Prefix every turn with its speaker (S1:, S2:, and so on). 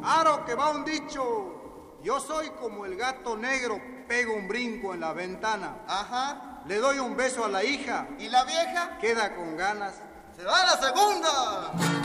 S1: Claro que va un dicho. Yo soy como el gato negro, pego un brinco en la ventana.
S2: Ajá.
S1: Le doy un beso a la hija.
S2: ¿Y la vieja?
S1: Queda con ganas.
S2: ¡Se va a la segunda!